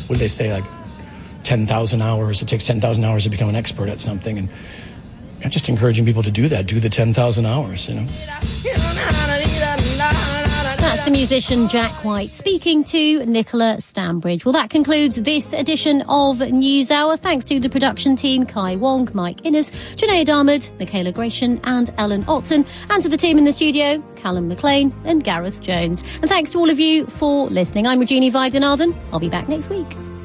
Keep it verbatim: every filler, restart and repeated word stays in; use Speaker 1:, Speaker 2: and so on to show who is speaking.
Speaker 1: what do they say, like ten thousand hours. It takes ten thousand hours to become an expert at something. And I'm just encouraging people to do that. Do the ten thousand hours, you know.
Speaker 2: That's the musician Jack White speaking to Nicola Stanbridge. Well, that concludes this edition of NewsHour. Thanks to the production team, Kai Wong, Mike Innes, Junaid Ahmed, Michaela Gratian and Ellen Otson, and to the team in the studio, Callum McLean and Gareth Jones. And thanks to all of you for listening. I'm Regina Vaidyanathan. I'll be back next week.